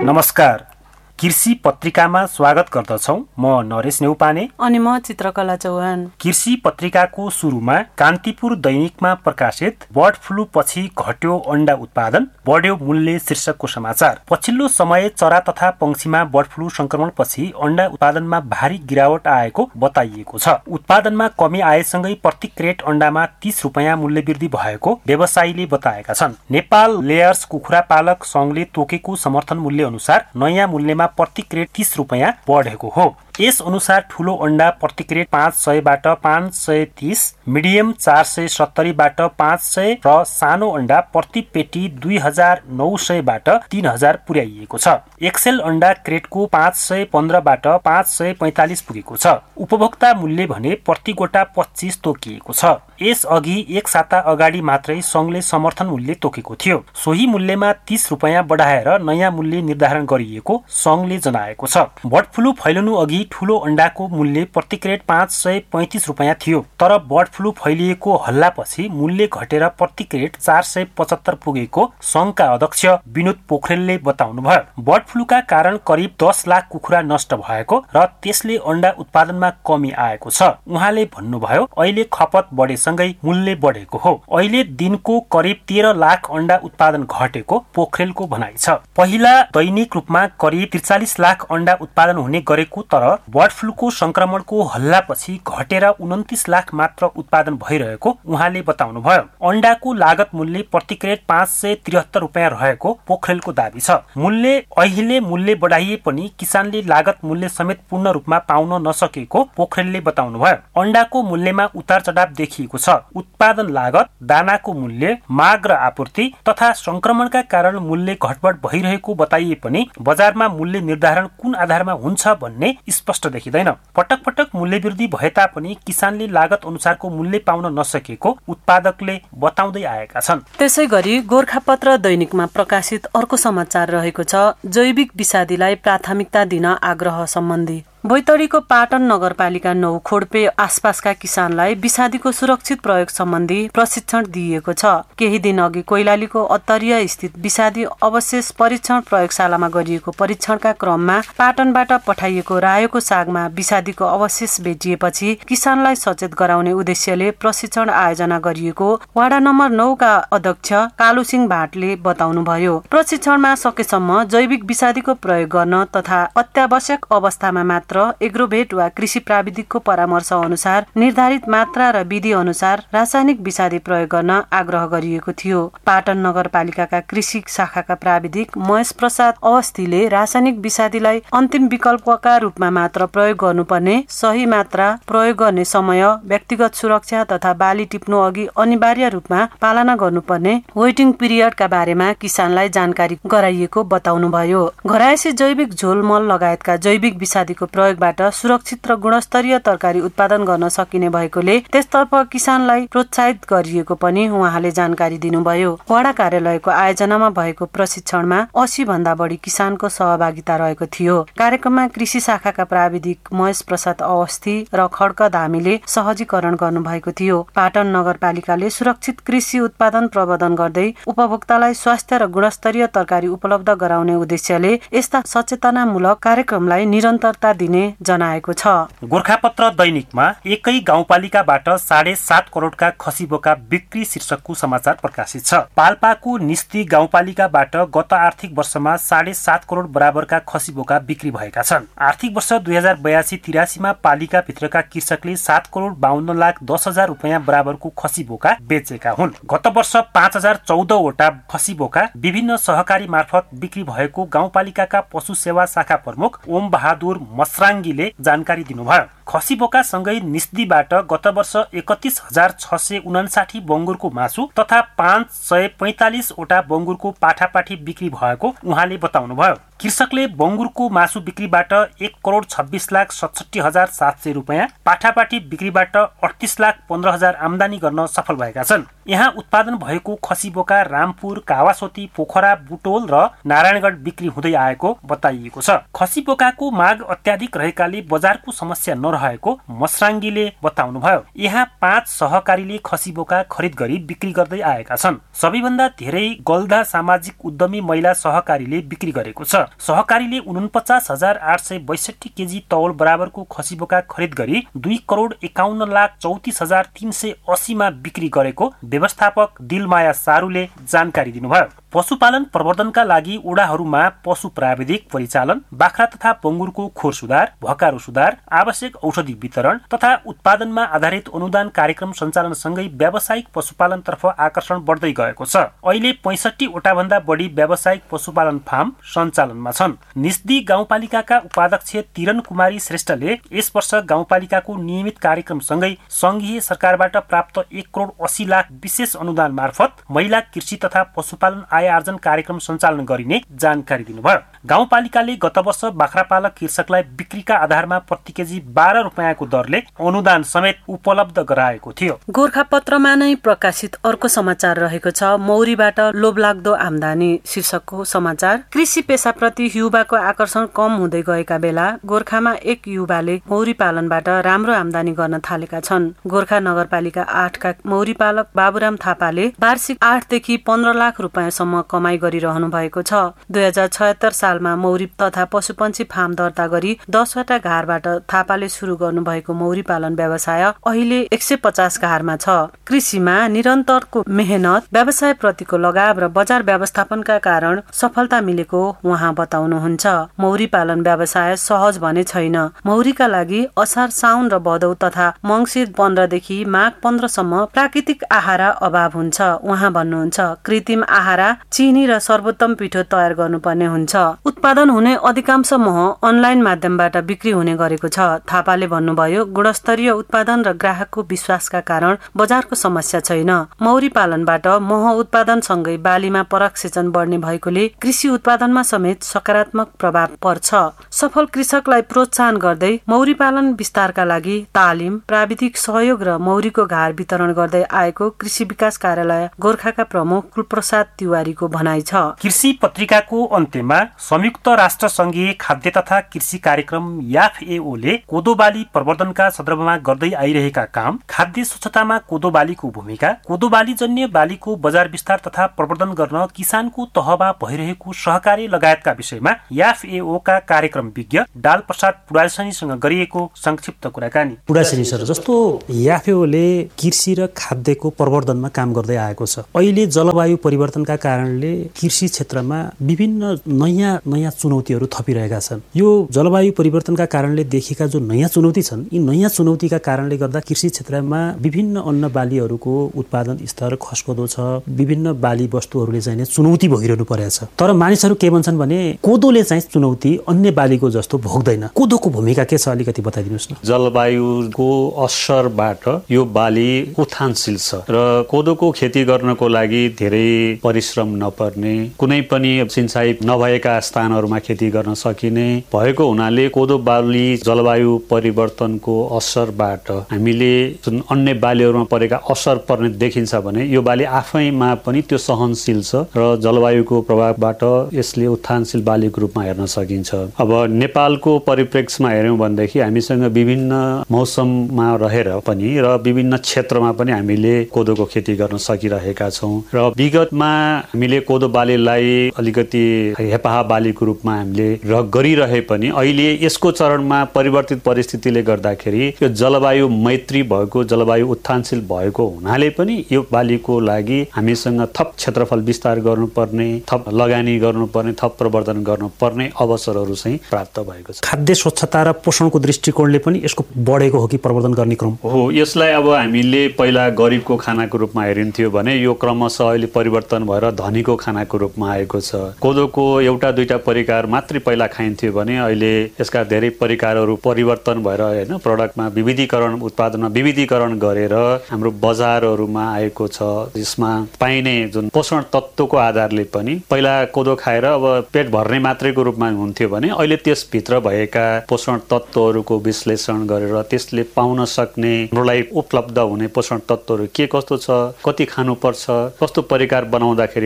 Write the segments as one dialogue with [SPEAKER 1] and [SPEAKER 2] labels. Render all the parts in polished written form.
[SPEAKER 1] नमस्कार, कृषि पत्रिकामा स्वागत गर्दछौं। म नरेश नेउपाने
[SPEAKER 2] अनि म चित्रकला चौहान।
[SPEAKER 1] कृषि पत्रिकाको सुरुमा कान्तिपुर दैनिकमा प्रकाशित बर्ड फ्लू पछि घट्यो अण्डा उत्पादन, बढ्यो मूल्य शीर्षकको समाचार। पछिल्लो समय चरा तथा पंक्षीमा बर्ड फ्लू संक्रमण पछि अण्डा उत्पादनमा भारी गिरावट आएको बताइएको छ। उत्पादनमा कमी आएसँगै प्रति क्रेट अण्डामा 30 रुपैयाँ मूल्य वृद्धि भएको व्यवसायीले बताएका छन्। नेपाल लेयर्स कुखुरा पालक संघले तोकेको समर्थन मूल्य अनुसार नयाँ मूल्यमा प्रति क्रेट 30 रुपैयाँ बढेको हो। यस अनुसार ठूलो अण्डा प्रति क्रेट 500 बाट 530, मिडियम 470 बाट 500 र सानो अण्डा प्रति पेटी 2900 बाट 3000 पुर्याइएको छ। एक्सेल अण्डा क्रेटको 515 बाट 545 पुगेको छ। उपभोक्ता मूल्य भने प्रति गोटा 25 तोकिएको छ। यस अघि एक साता अगाडि मात्रै संघले समर्थन मूल्य तोकेको थियो। सोही मूल्यमा 30 रुपैयाँ बढाएर नयाँ मूल्य निर्धारण गरिएको संघले जनाएको छ। बर्ड फ्लू फैलनु अघि ठूलो अण्डाको मूल्य प्रति क्रेट 535 रुपैयाँ थियो, तर बर्ड फ्लू फैलिएको हल्लापछि मूल्य घटेर प्रति क्रेट 475 पुगेको संघका अध्यक्ष विनोद पोखरेलले बताउनुभयो। बर्ड फ्लूका कारण करिब 10 लाख कुखुरा नष्ट भएको र त्यसले अण्डा उत्पादनमा कमी आएको छ। उहाँले भन्नुभयो, अहिले खपत बढेसँगै मूल्य बढेको हो। अहिले दिनको करिब 13 लाख अण्डा उत्पादन घटेको पोखरेलको भनाइ छ। पहिला दैनिक रूपमा करिब 43 लाख अण्डा उत्पादन हुने गरेको, तर बर्ड फ्लूको संक्रमणको हल्लापछि घटेर 29 लाख मात्र उत्पादन भइरहेको उहाँले बताउनुभयो। अण्डाको लागत मूल्य प्रति क्रेट 573 रुपैयाँ रहेको पोखरेलको दाबी छ। अहिले मूल्य बढाइए पनि किसानले लागत मूल्य समेत पूर्ण रूपमा पाउन नसकेको पोखरेलले बताउनुभयो। अण्डाको मूल्यमा उतार चढाव देखिएको छ। उत्पादन लागत, दानाको मूल्य, माग र आपूर्ति तथा संक्रमणका कारण मूल्य घटबढ भइरहेको बताइए पनि बजारमा मूल्य निर्धारण कुन आधारमा हुन्छ भन्ने स्पष्ट देखिँदैन। पटक पटक मूल्य वृद्धि भए तापनि किसानले लागत अनुसारको मूल्य पाउन नसकेको उत्पादकले बताउँदै आएका छन्।
[SPEAKER 2] त्यसैगरी गोरखापत्र दैनिकमा प्रकाशित अर्को समाचार रहेको छ, जैविक विषादीलाई प्राथमिकता दिन आग्रह सम्बन्धी। बैतडीको पाटन नगरपालिका 9 खोडपे आसपासका किसानलाई विषादीको सुरक्षित प्रयोग सम्बन्धी प्रशिक्षण दिइएको छ। केही दिन अघि कोइलालीको अत्तरिया स्थित विषादी अवशेष परीक्षण प्रयोगशालामा गरिएको परीक्षणका क्रममा पाटनबाट पठाइएको रायोको सागमा विषादीको अवशेष भेटिएपछि किसानलाई सचेत गराउने उद्देश्यले प्रशिक्षण आयोजना गरिएको वाडा नम्बर 9 का अध्यक्ष कालुसिंह भाटले बताउनुभयो। प्रशिक्षणमा सकेसम्म जैविक विषादीको प्रयोग गर्न तथा अत्यावश्यक अवस्थामा मात्र एग्रोभेट वा कृषि प्राविधिकको परामर्श अनुसार निर्धारित मात्रा र विधि अनुसार रासायनिक विषादी प्रयोग गर्न आग्रह गरिएको थियो। पाटन नगरपालिकाका कृषि शाखाका प्राविधिक महेश प्रसाद अवस्थीले रासायनिक विषादीलाई अन्तिम विकल्पका रूपमा मात्र प्रयोग गर्नुपर्ने, सही मात्रा, प्रयोग गर्ने समय, व्यक्तिगत सुरक्षा तथा बाली टिप्नु अघि अनिवार्य रूपमा पालना गर्नुपर्ने वेटिङ पिरियडका बारेमा किसानलाई जानकारी गराइएको बताउनुभयो। घरायसी जैविक झोल मल लगायतका जैविक विषादीको प्रयोगबाट सुरक्षित र गुणस्तरीय तरकारी उत्पादन गर्न सकिने भएकोले त्यसतर्फ किसानलाई प्रोत्साहित गरिएको पनि उहाँले जानकारी दिनुभयो। वडा कार्यालयको आयोजनामा भएको प्रशिक्षणमा 80 भन्दा बढी किसानको सहभागिता रहेको थियो। कार्यक्रममा कृषि शाखाका प्राविधिक महेश प्रसाद अवस्थी र खड्क धामीले सहजीकरण गर्नुभएको थियो। पाटन नगरपालिकाले सुरक्षित कृषि उत्पादन प्रवर्धन गर्दै उपभोक्तालाई स्वास्थ्य र गुणस्तरीय तरकारी उपलब्ध गराउने उद्देश्यले यस्ता सचेतनामूलक कार्यक्रमलाई निरन्तरता दिने जनाएको छ।
[SPEAKER 1] गोरखापत्र दैनिकमा एकै गाउँपालिकाबाट 7.5 करोडका खसी बोका बिक्री शीर्षकको समाचार प्रकाशित छ। पाल्पाको निस्ती गाउँपालिकाबाट गत आर्थिक वर्षमा 7.5 करोड बराबरका खसी बोका बिक्री भएका छन्। आर्थिक वर्ष 2082-83 मा पालिका भित्रका कृषकले 7 करोड 52 लाख 10 हजार रुपैयाँ बराबरको खसी बोका बेचेका हुन्। गत वर्ष 5014 वटा खसी बोका विभिन्न सहकारी मार्फत बिक्री भएको गाउँपालिकाका पशु सेवा शाखा प्रमुख ओम बहादुर मसराङ्गीले जानकारी दिनुभयो। खसी बोका सँगै निस्दीबाट गत वर्ष 31,659 बङ्गुरको मासु तथा 545 वटा बङ्गुरको पाठापाठी बिक्री भएको उहाँले बताउनुभयो। कृषकले बङ्गुरको मासु बिक्रीबाट 1 करोड 26 लाख 67 हजार 700 रुपैयाँ, पाठापाठी बिक्रीबाट 38 लाख 15 हजार आमदानी गर्न सफल भएका छन्। यहाँ उत्पादन भएको खसी बोका रामपुर, कावासोती, पोखरा, बुटोल र नारायणगढ बिक्री हुँदै आएको बताइएको छ। खसी बोकाको माग अत्याधिक रहेकाले बजारको समस्या नरहेको मसराङ्गीले बताउनुभयो। यहाँ 5 सहकारीले खसी बोका खरिद गरी बिक्री गर्दै आएका छन्। सबैभन्दा धेरै गल्दा सामाजिक उद्यमी महिला सहकारीले बिक्री गरेको छ। सहकारीले 49,862 केजी तौल बराबरको खसी बोका खरिद गरी 2,51,34,380 मा बिक्री गरेको व्यवस्थापक दिलमाया सारूले जानकारी दिनुभयो। पशुपालन प्रवर्धनका लागि ओडाहरूमा पशु प्राविधिक परिचालन, बाख्रा तथा पङ्गुरको खोर सुधार, भकारो सुधार, आवश्यक औषधि वितरण तथा उत्पादनमा आधारित अनुदान कार्यक्रम सञ्चालनसँगै व्यावसायिक पशुपालनतर्फ आकर्षण बढ्दै गएको छ। अहिले 65 वटा भन्दा बढी व्यावसायिक पशुपालन फार्म सञ्चालनमा छन्। निस्दी गाउँपालिकाका उपाध्यक्ष तिरन कुमारी श्रेष्ठले यस वर्ष गाउँपालिकाको नियमित कार्यक्रमसँगै संघीय सरकारबाट प्राप्त 1,80,00,000 विशेष अनुदान मार्फत महिला कृषि तथा पशुपालन आय आर्जन कार्यक्रम सञ्चालन गरिने जानकारी दिनुभयो। गाउँपालिकाले गत वर्ष बाख्रा पालक कृषकलाई बिक्रीका आधारमा प्रति केजी 12 रुपियाँको दरले अनुदान समेत उपलब्ध गराएको थियो।
[SPEAKER 2] गोरखापत्रमा नै प्रकाशित अर्को समाचार रहेको छ मौरीबाट लोभलाग्दो आम्दानी शीर्षकको समाचार। कृषि पेशाप्रति युवाको आकर्षण कम हुँदै गएका बेला गोरखामा एक युवाले मौरी पालनबाट राम्रो आम्दानी गर्न थालेका छन्। गोरखा नगरपालिका 8 का मौरी पालक बाबुराम थापाले वार्षिक 8 देखि 15 लाख रुपियाँसम्म कमाई गरिरहनु भएको छ। 2076 सालमा मौरी तथा पशुपन्छी फार्म दर्ता गरी 10 वटा घारबाट थापाले सुरु गर्नुभएको मौरी पालन व्यवसाय अहिले 150 घारमा छ। कृषिमा निरन्तरको मेहनत, व्यवसाय प्रतिको लगाव र बजार व्यवस्थापनका कारण सफलता मिलेको उहाँ बताउनुहुन्छ। मौरी पालन व्यवसाय सहज भने छैन। मौरीका लागि असार, साउन र भदौ तथा मङ्सिर 15 देखि माघ 15 सम्म प्राकृतिक आहारा अभाव हुन्छ। उहाँ भन्नुहुन्छ कृत्रिम आहारा, चिनी र सर्वोत्तम पिठो तयार गर्नुपर्ने हुन्छ। उत्पादन हुने अधिकांश मह अनलाइन माध्यमबाट बिक्री हुने गरेको छ। थापाले भन्नुभयो गुणस्तरीय उत्पादन र ग्राहकको विश्वासका कारण बजारको समस्या छैन। मौरी पालनबाट मह उत्पादनसँगै बालीमा परागसेचन बढ्ने भएकोले कृषि उत्पादनमा समेत सकारात्मक प्रभाव पर्छ। सफल कृषकलाई प्रोत्साहन गर्दै मौरी पालन विस्तारका लागि तालिम, प्राविधिक सहयोग र मौरीको घार वितरण गर्दै आएको कृषि विकास कार्यालय गोरखाका प्रमुख कुलप्रसाद तिवारीको भनाइ छ।
[SPEAKER 1] कृषि पत्रिकाको अन्त्यमा संयुक्त राष्ट्र संघीय खाद्य तथा कृषि कार्यक्रम FAO ले कोदो बाली प्रवर्धनका सन्दर्भमा गर्दै आइरहेका काम, खाद्य स्वच्छतामा कोदो बालीको भूमिका, कोदो बाली जन्य बालीको बजार विस्तार तथा प्रवर्धन गर्न किसानको तहमा भइरहेको सहकार्य लगायतका विषयमा FAO का कार्यक्रम विज्ञ डाल प्रसाद पुडालसनीसँग गरिएको संक्षिप्त कुराकानी।
[SPEAKER 3] पुडालसनी सर, जस्तो FAO ले कृषि र खाद्यको प्रवर्धनमा काम गर्दै आएको छ। अहिले जलवायु परिवर्तनका कारणले कृषि क्षेत्रमा विभिन्न नयाँ चुनौतीहरू थपिरहेका छन्। यो जलवायु परिवर्तनका कारणले देखिएका जो नयाँ चुनौती छन्, यी नयाँ चुनौतीका कारणले गर्दा कृषि क्षेत्रमा विभिन्न अन्न बालीहरूको उत्पादन स्तर खस्कँदो छ। विभिन्न बाली वस्तुहरूले चाहिँ चुनौती भइरहनु परेको छ। तर मानिसहरू के भन्छन् भने कोदोले चाहिँ चुनौती अन्य बालीको जस्तो भोग्दैन। कोदोको भूमिका के छ अलिकति बताइदिनुहोस् न।
[SPEAKER 4] जलवायुको असरबाट यो बाली उत्थानशील छ र कोदोको खेती गर्नको लागि धेरै परिश्रम नपर्ने, कुनै पनि सिंचाई नभएका स्थानहरूमा खेती गर्न सकिने भएको हुनाले कोदो बाली जलवायु परिवर्तनको असरबाट हामीले जुन अन्य बालीहरूमा परेका असर पर्ने देखिन्छ भने यो बाली आफैमा पनि त्यो सहनशील छ र जलवायुको प्रभावबाट यसले उत्थानशील बालीको रूपमा हेर्न सकिन्छ। अब नेपालको परिप्रेक्ष्यमा हेर्यौं भनेदेखि हामीसँग विभिन्न मौसममा रहेर पनि र विभिन्न क्षेत्रमा पनि हामीले कोदोको खेती गर्न सकिरहेका छौं र विगतमा हामीले कोदो बालीलाई अलिकति हेपाहा बालीको रूपमा हामीले गरिरहे पनि अहिले यसको चरणमा परिवर्तित परिस्थितिले गर्दाखेरि यो जलवायु मैत्री भएको, जलवायु उत्थानशील भएको हुनाले पनि यो बालीको लागि हामीसँग थप क्षेत्रफल विस्तार गर्नुपर्ने, थप लगानी गर्नुपर्ने, थप प्रवर्धन गर्नुपर्ने अवसरहरू चाहिँ प्राप्त भएको छ।
[SPEAKER 3] खाद्य स्वच्छता र पोषणको दृष्टिकोणले पनि यसको बढेको हो कि प्रवर्धन गर्ने क्रम
[SPEAKER 4] हो? यसलाई अब हामीले पहिला गरिबको खानाको रूपमा हेरिन्थ्यो भने यो क्रमशः अहिले परिवर्तन भएर धनीको खानाको रूपमा आएको छ। कोदोको एउटा दुईटा परिकार मात्रै पहिला खाइन्थ्यो भने अहिले यसका धेरै परिकारहरू परिवर्तन भएर हैन प्रोडक्टमा विविधीकरण, उत्पादनमा विविधीकरण गरेर हाम्रो बजारहरूमा आएको छ। यसमा पाइने जुन पोषण तत्त्वको आधारले पनि पहिला कोदो खाएर अब पेट भर्ने मात्रैको रूपमा हुन्थ्यो भने अहिले त्यसभित्र भएका पोषण तत्त्वहरूको विश्लेषण गरेर त्यसले पाउन सक्ने, हामीलाई उपलब्ध हुने पोषण तत्त्वहरू के कस्तो छ, कति खानुपर्छ, कस्तो परिकार बनाउँदाखेरि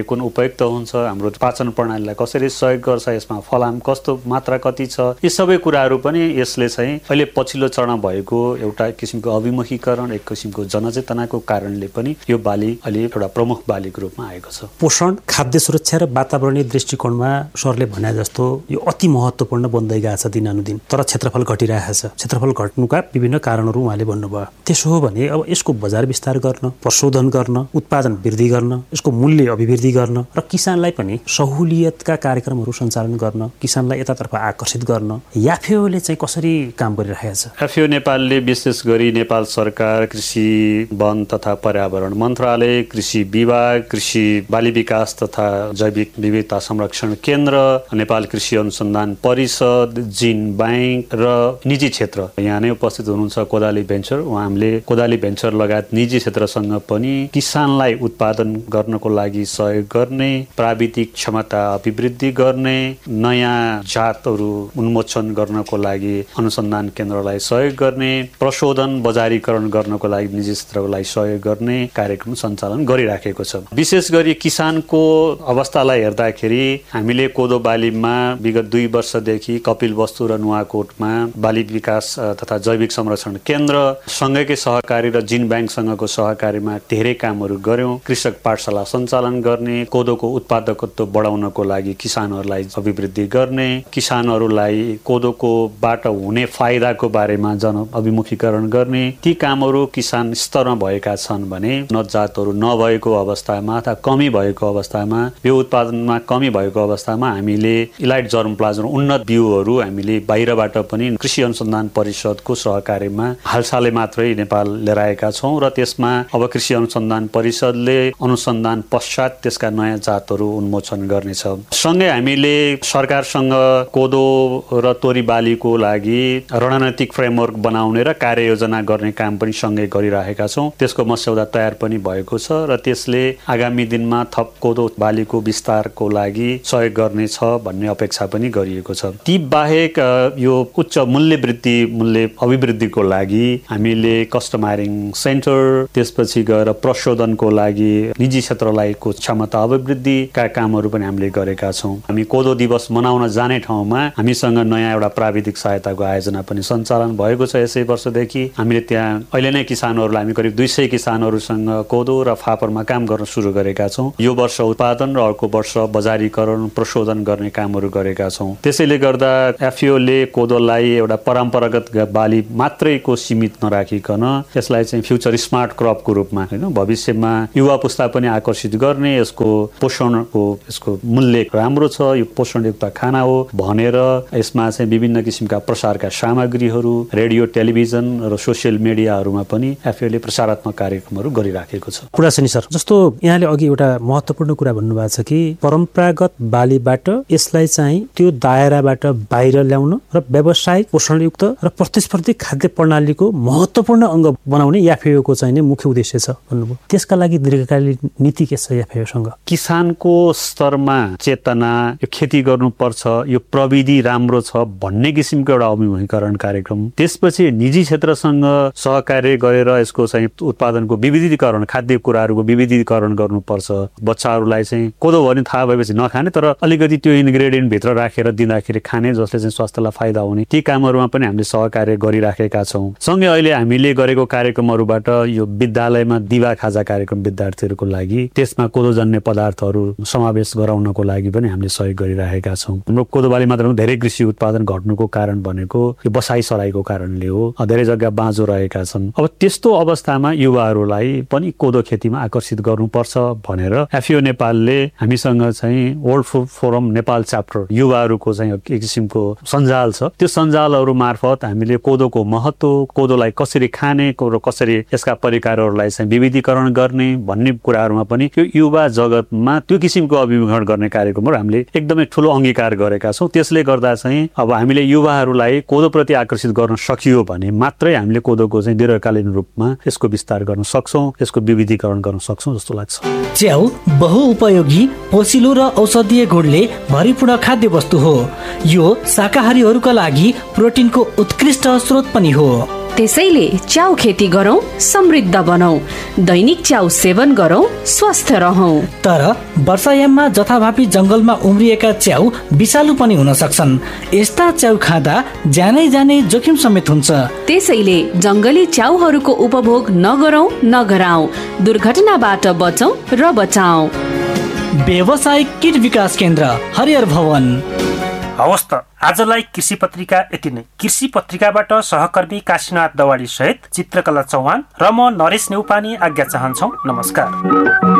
[SPEAKER 4] कुन उपयुक्त हुन्छ, हाम्रो पाचन प्रणालीलाई कसरी सहयोग गर्छ, यसमा फलाम कस्तो मात्रा कति छ, यी सबै कुराहरू पनि यसले चाहिँ अहिले पछिल्लो चरण भएको एउटा किसिमको अभिमुखीकरण, एक किसिमको जनचेतनाको कारणले पनि यो बाली अहिले एउटा प्रमुख बालीको रूपमा आएको छ।
[SPEAKER 3] पोषण, खाद्य सुरक्षा र वातावरणीय दृष्टिकोणमा सरले भने जस्तो यो अति महत्त्वपूर्ण बन्दै गएको छ दिनानुदिन, तर क्षेत्रफल घटिरहेको छ। क्षेत्रफल घट्नुका विभिन्न कारणहरू उहाँले भन्नुभयो। त्यसो हो भने अब यसको बजार विस्तार गर्न, प्रशोधन गर्न, उत्पादन वृद्धि गर्न, यसको मूल्य अभिवृद्धि गर्न र किसानलाई पनि सहुलियतका कार्यक्रमहरू सञ्चालन गर्न, किसानलाई यतातर्फ आकर्षित गर्न याफेओले चाहिँ कसरी काम गरिरहेको छ?
[SPEAKER 4] याफेओ नेपालले विशेष गरी नेपाल सरकार, कृषि, वन तथा पर्यावरण मन्त्रालय, कृषि विभाग, कृषि बाली विकास तथा जैविक विविधता संरक्षण केन्द्र, नेपाल कृषि अनुसन्धान परिषद, जिन बैंक र निजी क्षेत्र यहाँ नै उपस्थित हुनुहुन्छ कोदाली भेन्चर। उहाँले कोदाली भेन्चर लगायत निजी क्षेत्रसँग पनि किसानलाई उत्पादन गर्नको लागि सहयोग गर्ने, प्राविधिक क्षमता अभिवृद्धि गर्ने, नयाँ जातहरू उन्मोचन गर्नको लागि अनुसन्धान केन्द्रलाई सहयोग गर्ने, प्रशोधन बजारीकरण गर्नको लागि निजी क्षेत्रलाई सहयोग गर्ने कार्यक्रम सञ्चालन गरिराखेको छ। विशेष गरी किसानको अवस्थालाई हेर्दाखेरि हामीले कोदो बालीमा विगत 2 वर्षदेखि कपिलवस्तु र नुवाकोटमा बाली विकास तथा जैविक संरक्षण केन्द्र सँगैकै सहकारी र जिन ब्याङ्कसँगको सहकारीमा धेरै कामहरू गर्यौं। कृषक पाठशाला सञ्चालन गर्ने, कोदोको उत्पादकत्व बढाउनको लागि किसानहरूलाई अभिवृद्धि गर्ने, किसानहरूलाई कोदोकोबाट हुने फाइदाको बारेमा जन अभिमुखीकरण गर्ने, ती कामहरू किसान स्तरमा भएका छन् भने नजातहरू नभएको अवस्थामा अथवा कमी भएको अवस्थामा, बिउ उत्पादनमा कमी भएको अवस्थामा हामीले इलाइट जर्मप्लाज्म उन्नत बिउहरू हामीले बाहिरबाट पनि कृषि अनुसन्धान परिषदको सहकारीमा हालसालै मात्रै नेपाल लिएर आएका छौं र त्यसमा अब कृषि अनुसन्धान परिषदले अनुसन्धान पश्चात त्यसका नयाँ जातहरू उन्मोचन गर्नेछ। सँगै हामीले सरकारसँग कोदो र तोरी बालीको लागि रणनीतिक फ्रेमवर्क बनाउने र कार्ययोजना गर्ने काम पनि सँगै गरिरहेका छौं। त्यसको मस्यौदा तयार पनि भएको छ र त्यसले आगामी दिनमा थप कोदो बालीको विस्तारको लागि सहयोग गर्नेछ भन्ने अपेक्षा पनि गरिएको छ। ती बाहेक यो उच्च मूल्य अभिवृद्धिको लागि हामीले कस्टमाइजिङ सेन्टर, त्यसपछि गएर प्रशोधनको लागि निजी क्षेत्रलाई को क्षमता अभिवृद्धिका कामहरू पनि हामीले गरेका छौं। हामी कोदो दिवस मनाउन जाने ठाउँमा हामीसँग नयाँ एउटा प्राविधिक सहायताको आयोजना पनि सञ्चालन भएको छ। यसै वर्षदेखि हामीले त्यहाँ अहिले नै किसानहरूलाई हामी करिब 200 किसानहरूसँग कोदो र फापरमा काम गर्न सुरु गरेका छौं। यो वर्ष उत्पादन र अर्को वर्ष बजारीकरण प्रशोधन गर्ने कामहरू गरेका छौं। त्यसैले गर्दा एफएओले कोदोलाई एउटा परम्परागत बाली मात्रैको सीमित नराखिकन यसलाई चाहिँ फ्युचर स्मार्ट क्रपको रूपमा हैन भविष्यमा युवा पुस्ता पनि आकर्षित गर्ने, यसको पोषणको यसको मूल्य राम्रो छ, यो पोषणयुक्त खाना हो भनेर यसमा चाहिँ विभिन्न किसिमका प्रसारका सामग्रीहरू रेडियो, टेलिभिजन र सोसियल मिडियाहरूमा पनि एफएओले प्रसारात्मक कार्यक्रमहरू गरिराखेको छ।
[SPEAKER 3] कुरासनी सर, जस्तो यहाँले अघि एउटा महत्त्वपूर्ण कुरा भन्नुभएको छ कि परम्परागत बालीबाट यसलाई चाहिँ त्यो दायराबाट बाहिर ल्याउन र व्यावसायिक पोषणयुक्त र प्रतिस्पर्धी खाद्य प्रणालीको महत्त्वपूर्ण अङ्ग बनाउने एफएओको चाहिँ नै मुख्य उद्देश्य छ भन्नुभयो। त्यसका लागि दीर्घकालीन नीति के छ एफएओसँग?
[SPEAKER 4] किसानको स्तरमा चेतना, यो खेती गर्नुपर्छ, यो प्रविधि राम्रो छ भन्ने किसिमको एउटा अभिमुखीकरण कार्यक्रम, त्यसपछि निजी क्षेत्रसँग सहकार्य गरेर यसको चाहिँ उत्पादनको विविधीकरण, खाद्य कुराहरूको विविधीकरण गर्नुपर्छ। बच्चाहरूलाई चाहिँ कोदो भने थाहा भएपछि नखाने तर अलिकति त्यो इन्ग्रेडियन्ट भित्र राखेर दिँदाखेरि खाने, जसले चाहिँ स्वास्थ्यलाई फाइदा हुने, ती कामहरूमा पनि हामीले सहकार्य गरिराखेका छौं। सँगै अहिले हामीले गरेको कार्यक्रमहरूबाट यो विद्यालयमा दिवा खाजा कार्यक्रम विद्यार्थीहरूको लागि त्यसमा कोदोजन्य पदार्थहरू समावेश गराउनको लागि पनि हामीले सहयोग गरिराखेका छौं। हाम्रो कोदो बाली मात्र धेरै कृषि उत्पादन घट्नुको कारण भनेको यो बसाई सराईको कारणले हो। धेरै जग्गा बाँझो रहेका छन्। अब त्यस्तो अवस्थामा युवाहरूलाई पनि कोदो खेतीमा आकर्षित गर्नुपर्छ भनेर एफएओ नेपालले हामीसँग चाहिँ world food forum Nepal chapter युवाहरूको चाहिँ एक किसिमको सञ्जाल छ। त्यो सञ्जालहरू मार्फत हामीले कोदोको महत्त्व, कोदोलाई कसरी खाने र कसरी यसका परिकारहरूलाई चाहिँ विविधीकरण गर्ने भन्ने कुराहरूमा पनि यो युवा जगतमा त्यो किसिमको अभिमुखीकरण गर्ने कार्यक्रमहरू हामीले एकदमै ठूलो अंगीकार गरेका छौं। त्यसले गर्दा चाहिँ अब हामीले युवाहरूलाई कोदोप्रति आकर्षित गर्न सकियो भने मात्रै हामीले कोदोको चाहिँ दीर्घकालीन रूपमा यसको विस्तार गर्न सक्छौं, यसको विविधीकरण गर्न सक्छौं जस्तो लाग्छ।
[SPEAKER 5] च्याउ बहुउपयोगी, पोषिलो र औषधीय गुणले भरिपूर्ण खाद्य वस्तु हो। यो शाकाहारीहरूका लागि प्रोटिनको उत्कृष्ट स्रोत पनि हो।
[SPEAKER 6] त्यसैले च्याउ खेती गरौँ, समृद्ध बनौँ, दैनिक च्याउ सेवन गरौँ, स्वस्थ रहौँ।
[SPEAKER 5] तर वर्षायाममा जथाभावी जंगलमा उम्रिएका च्याउ विषालु पनि हुन सक्छन्। यस्ता च्याउ खाँदा ज्यानै जाने जोखिम समेत हुन्छ।
[SPEAKER 6] त्यसैले जंगली च्याउहरूको उपभोग नगरौँ, नगराउँ, दुर्घटनाबाट बचौँ र बचाउँ।
[SPEAKER 5] व्यावसायिक कीट विकास केन्द्र, हरिहर भवन।
[SPEAKER 1] हवस् त, आजलाई कृषि पत्रिका यति नै। कृषि पत्रिकाबाट सहकर्मी काशीनाथ दवाडी सहित चित्रकला चौहान र म नरेश नेउपाने आज्ञा चाहन्छौ। नमस्कार।